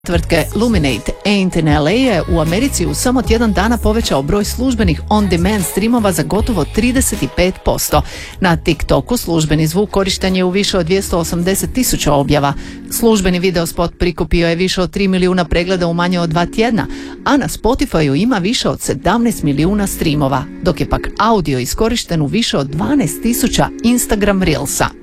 tvrtke Luminate Ain't in LA je u Americi u samo tjedan dana povećao broj službenih on-demand streamova za gotovo 35%. Na TikToku službeni zvuk korišten je u više od 280,000 objava. Službeni videospot prikupio je više od 3 milijuna pregleda u manje od 2 tjedna, a na Spotifyu ima više od 17 milijuna streamova, dok je pak audio iskorišten u više od 12,000 Instagram Reelsa.